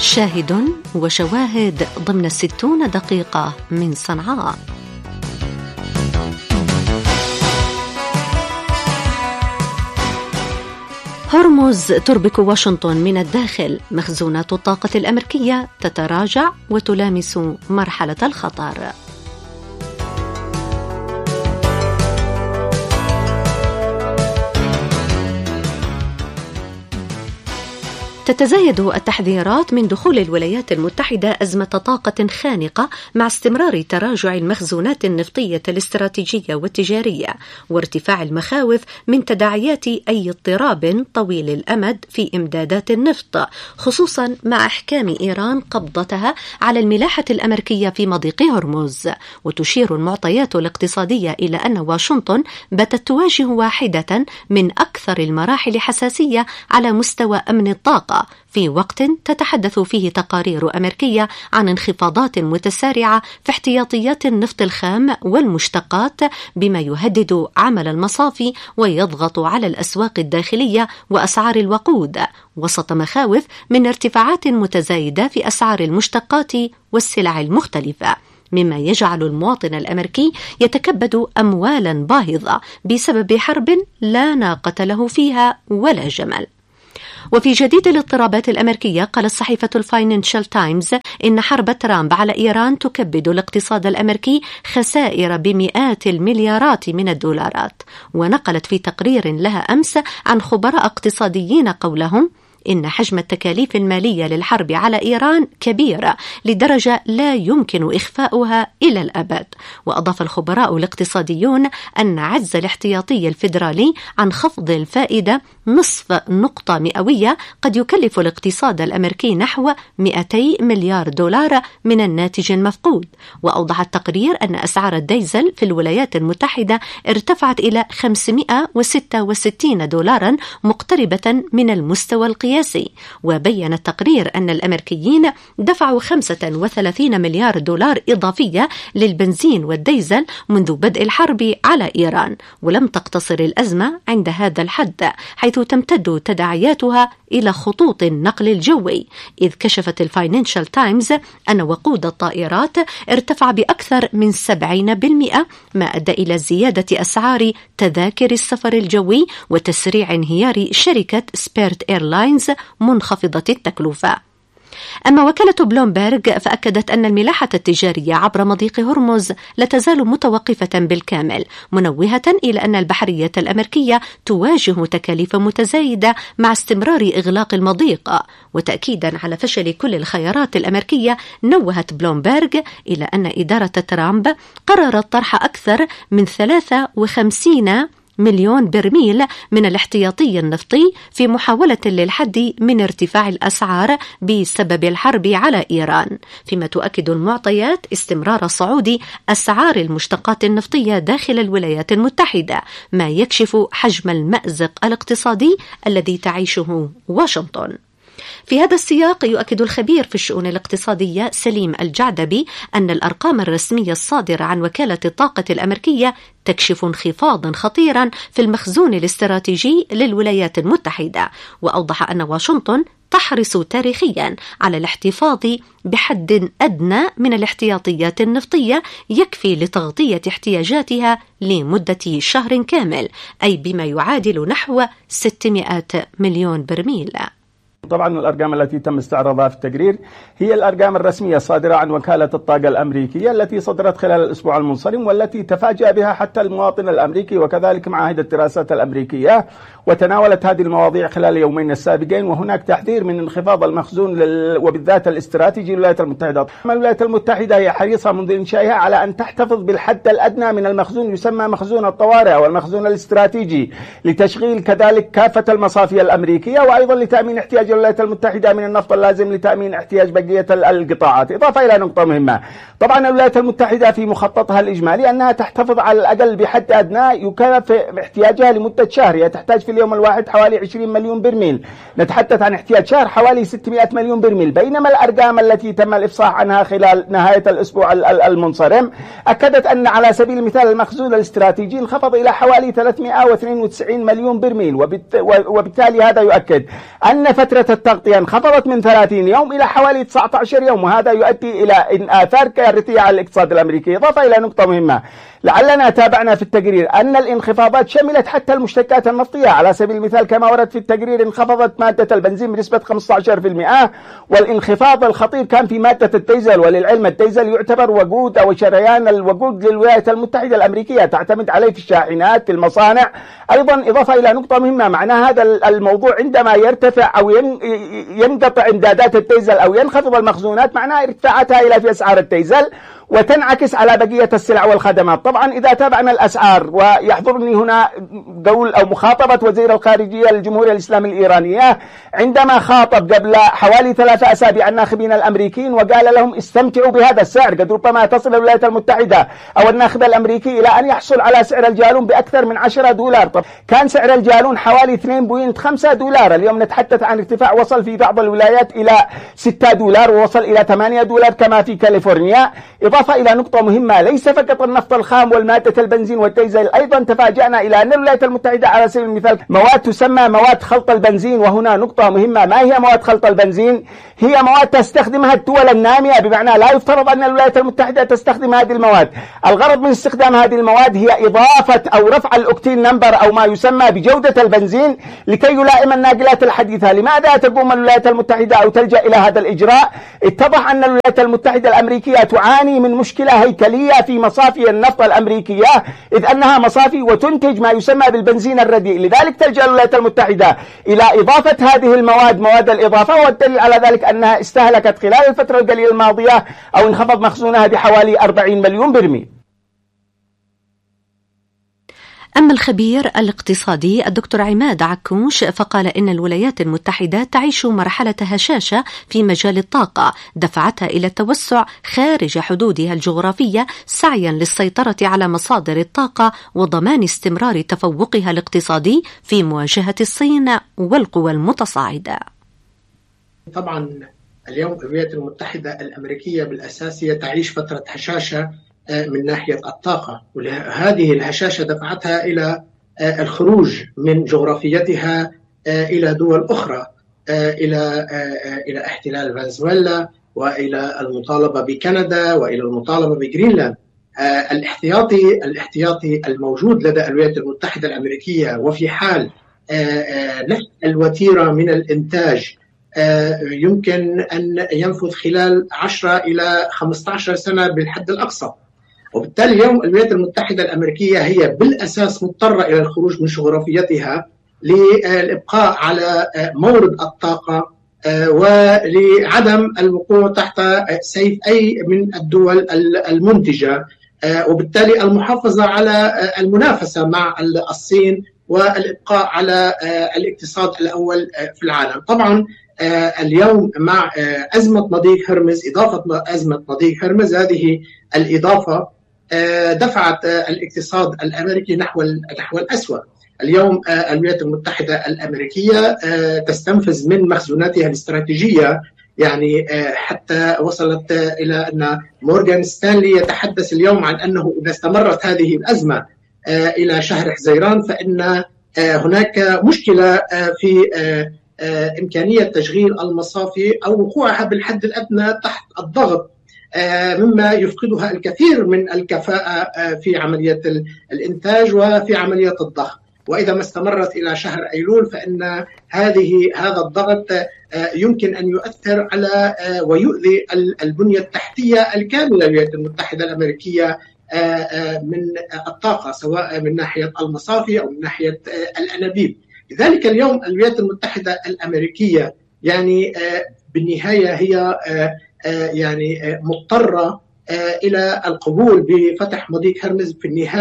شاهد وشواهد ضمن 60 دقيقة من صنعاء. هرمز تربك واشنطن من الداخل، مخزونات الطاقة الأمريكية تتراجع وتلامس مرحلة الخطر. تتزايد التحذيرات من دخول الولايات المتحدة أزمة طاقة خانقة مع استمرار تراجع المخزونات النفطية الاستراتيجية والتجارية وارتفاع المخاوف من تداعيات أي اضطراب طويل الأمد في إمدادات النفط، خصوصا مع إحكام إيران قبضتها على الملاحة الأمريكية في مضيق هرمز. وتشير المعطيات الاقتصادية إلى أن واشنطن باتت تواجه واحدة من أكثر المراحل حساسية على مستوى أمن الطاقة، في وقت تتحدث فيه تقارير أمريكية عن انخفاضات متسارعة في احتياطيات النفط الخام والمشتقات، بما يهدد عمل المصافي ويضغط على الأسواق الداخلية وأسعار الوقود، وسط مخاوف من ارتفاعات متزايدة في أسعار المشتقات والسلع المختلفة، مما يجعل المواطن الأمريكي يتكبد أموالا باهظة بسبب حرب لا ناقة له فيها ولا جمل. وفي جديد الاضطرابات الأمريكية، قالت صحيفة الفاينانشال تايمز إن حرب ترامب على إيران تكبد الاقتصاد الأمريكي خسائر بمئات المليارات من الدولارات. ونقلت في تقرير لها أمس عن خبراء اقتصاديين قولهم إن حجم التكاليف المالية للحرب على إيران كبيرة لدرجة لا يمكن إخفاؤها إلى الأبد. وأضاف الخبراء الاقتصاديون أن عجز الاحتياطي الفيدرالي عن خفض الفائدة نصف نقطة مئوية قد يكلف الاقتصاد الأمريكي نحو 200 مليار دولار من الناتج المفقود. وأوضح التقرير أن أسعار الديزل في الولايات المتحدة ارتفعت إلى 566 دولارا، مقتربة من المستوى القياسي. وبين التقرير أن الأمريكيين دفعوا 35 مليار دولار إضافية للبنزين والديزل منذ بدء الحرب على إيران. ولم تقتصر الأزمة عند هذا الحد، حيث تمتد تداعياتها إلى خطوط النقل الجوي، إذ كشفت الفاينانشال تايمز أن وقود الطائرات ارتفع بأكثر من 70%، ما أدى إلى زيادة أسعار تذاكر السفر الجوي وتسريع انهيار شركة سبيرت إيرلاينز منخفضة التكلفة. أما وكالة بلومبرغ فأكدت أن الملاحة التجارية عبر مضيق هرمز لا تزال متوقفة بالكامل، منوهة إلى أن البحرية الأمريكية تواجه تكاليف متزايدة مع استمرار إغلاق المضيق. وتأكيدا على فشل كل الخيارات الأمريكية، نوهت بلومبرغ إلى أن إدارة ترامب قررت طرح أكثر من 53 مليون برميل من الاحتياطي النفطي في محاولة للحد من ارتفاع الأسعار بسبب الحرب على إيران، فيما تؤكد المعطيات استمرار صعود أسعار المشتقات النفطية داخل الولايات المتحدة، ما يكشف حجم المأزق الاقتصادي الذي تعيشه واشنطن. في هذا السياق، يؤكد الخبير في الشؤون الاقتصادية سليم الجعدبي أن الأرقام الرسمية الصادرة عن وكالة الطاقة الأمريكية تكشف انخفاضا خطيرا في المخزون الاستراتيجي للولايات المتحدة. وأوضح أن واشنطن تحرص تاريخيا على الاحتفاظ بحد أدنى من الاحتياطيات النفطية يكفي لتغطية احتياجاتها لمدة شهر كامل، أي بما يعادل نحو 600 مليون برميل. طبعا الأرقام التي تم استعراضها في التقرير هي الأرقام الرسمية الصادرة عن وكالة الطاقة الأمريكية التي صدرت خلال الأسبوع المنصرم، والتي تفاجأ بها حتى المواطن الأمريكي وكذلك معاهد الدراسات الأمريكية، وتناولت هذه المواضيع خلال يومين السابقين. وهناك تحذير من انخفاض المخزون وبالذات الاستراتيجي للولايات المتحدة. الولايات المتحدة هي حريصة منذ إنشائها على أن تحتفظ بالحد الأدنى من المخزون، يسمى مخزون الطوارئ أو المخزون الاستراتيجي، لتشغيل كذلك كافة المصافي الأمريكية، وأيضا لتأمين احتياج الولايات المتحدة من النفط اللازم لتأمين احتياج بقية القطاعات. إضافة إلى نقطة مهمة، طبعا الولايات المتحدة في مخططها الإجمالي أنها تحتفظ على الأقل بحد أدنى يكافئ احتياجها لمدة شهر. هي تحتاج في اليوم الواحد حوالي 20 مليون برميل، نتحدث عن احتياج شهر حوالي 600 مليون برميل. بينما الأرقام التي تم الإفصاح عنها خلال نهاية الأسبوع المنصرم أكدت أن على سبيل المثال المخزون الاستراتيجي انخفض إلى حوالي 392 مليون برميل، وبالتالي هذا يؤكد أن فترة مدة التغطية انخفضت من 30 يوم إلى حوالي 19 يوم، وهذا يؤدي إلى آثار كارثية على الاقتصاد الأمريكي. إضافة إلى نقطة مهمة لعلنا تابعنا في التقرير أن الانخفاضات شملت حتى المشتقات النفطية. على سبيل المثال كما ورد في التقرير انخفضت مادة البنزين بنسبة 15%، والانخفاض الخطير كان في مادة الديزل. وللعلم الديزل يعتبر وقود أو شريان الوقود للولايات المتحدة الأمريكية، تعتمد عليه في الشاحنات في المصانع. أيضا إضافة إلى نقطة مهمة، معنى هذا الموضوع عندما يرتفع أو ينقطع إمدادات الديزل أو ينخفض المخزونات معناها ارتفاعاتها إلى في أسعار الديزل، وتنعكس على بقية السلع والخدمات. طبعا إذا تابعنا الأسعار، ويحضرني هنا قول أو مخاطبة وزير الخارجية للجمهورية الإسلامية الإيرانية عندما خاطب قبل حوالي 3 أسابيع الناخبين الأمريكيين وقال لهم استمتعوا بهذا السعر، قد ربما تصل الولايات المتحدة أو الناخب الأمريكي إلى أن يحصل على سعر الجالون بأكثر من $10. طب كان سعر الجالون حوالي $2.5، اليوم نتحدث عن ارتفاع وصل في بعض الولايات إلى $6 ووصل إلى $8 كما في كاليفورنيا. إضافة إلى نقطة مهمة، ليس فقط النفط الخام والمادة البنزين والديزل، أيضا تفاجأنا إلى أن الولايات المتحدة على سبيل المثال مواد تسمى مواد خلط البنزين. وهنا نقطة مهمة، ما هي مواد خلط البنزين؟ هي مواد تستخدمها الدول النامية، بمعنى لا يفترض أن الولايات المتحدة تستخدم هذه المواد. الغرض من استخدام هذه المواد هي إضافة أو رفع الأوكتين نمبر أو ما يسمى بجودة البنزين لكي يلائم الناقلات الحديثة. لماذا تقوم الولايات المتحدة أو تلجأ إلى هذا الإجراء؟ اتضح أن الولايات المتحدة الأمريكية تعاني من مشكلة هيكلية في مصافي النفط الأمريكية، إذ أنها مصافي وتنتج ما يسمى بالبنزين الرديء. لذلك تلجأ الولايات المتحدة إلى إضافة هذه المواد، مواد الإضافة، والدليل على ذلك أنها استهلكت خلال الفترة القليلة الماضية أو انخفض مخزونها بحوالي 40 مليون برميل. أما الخبير الاقتصادي الدكتور عماد عكوش فقال إن الولايات المتحدة تعيش مرحلة هشاشة في مجال الطاقة دفعتها إلى التوسع خارج حدودها الجغرافية سعيا للسيطرة على مصادر الطاقة وضمان استمرار تفوقها الاقتصادي في مواجهة الصين والقوى المتصاعدة. طبعا اليوم الولايات المتحدة الأمريكية بالأساس هي تعيش فترة هشاشة من ناحية الطاقة، وهذه الهشاشة دفعتها إلى الخروج من جغرافيتها إلى دول أخرى، إلى احتلال فنزويلا وإلى المطالبة بكندا وإلى المطالبة بجرينلاند. الاحتياطي الموجود لدى الولايات المتحدة الأمريكية وفي حال نفس الوتيرة من الإنتاج يمكن أن ينفذ خلال 10 إلى 15 سنة بالحد الأقصى. وبالتالي اليوم الولايات المتحدة الأمريكية هي بالأساس مضطرة إلى الخروج من جغرافيتها للإبقاء على مورد الطاقة ولعدم الوقوع تحت سيف أي من الدول المنتجة، وبالتالي المحافظة على المنافسة مع الصين والإبقاء على الاقتصاد الأول في العالم. طبعا اليوم مع أزمة مضيق هرمز، إضافة أزمة مضيق هرمز، هذه الإضافة دفعت الاقتصاد الأمريكي نحو الأسوأ. اليوم الولايات المتحدة الأمريكية تستنفذ من مخزوناتها الاستراتيجية، يعني حتى وصلت إلى أن مورغان ستانلي يتحدث اليوم عن أنه إذا استمرت هذه الأزمة إلى شهر حزيران فإن هناك مشكلة في إمكانية تشغيل المصافي أو وقوعها بالحد الأدنى تحت الضغط، مما يفقدها الكثير من الكفاءة في عملية الإنتاج وفي عملية الضخ. وإذا ما استمرت إلى شهر أيلول فإن هذا الضغط يمكن أن يؤثر على ويؤذي البنية التحتية الكاملة للولايات المتحدة الأمريكية من الطاقة، سواء من ناحية المصافي أو من ناحية الأنابيب. لذلك اليوم الولايات المتحدة الأمريكية يعني بالنهاية هي يعني مضطرة إلى القبول بفتح مضيق هرمز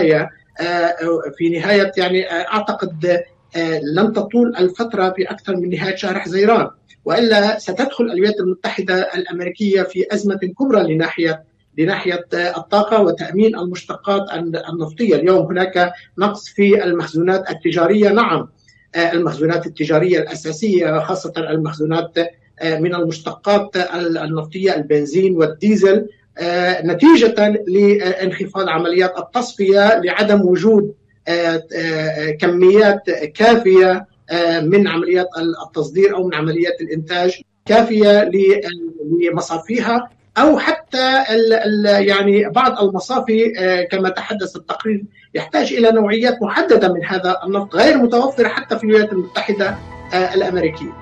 في نهاية يعني أعتقد لن تطول الفترة في أكثر من نهاية شهر حزيران، وإلا ستدخل الولايات المتحدة الأمريكية في أزمة كبرى لناحية الطاقة وتأمين المشتقات النفطية. اليوم هناك نقص في المخزونات التجارية، نعم المخزونات التجارية الأساسية خاصة المخزونات من المشتقات النفطية البنزين والديزل، نتيجة لانخفاض عمليات التصفية لعدم وجود كميات كافية من عمليات التصدير أو من عمليات الإنتاج كافية لمصافيها، أو حتى يعني بعض المصافي كما تحدث التقرير يحتاج إلى نوعيات محددة من هذا النفط غير متوفرة حتى في الولايات المتحدة الأمريكية.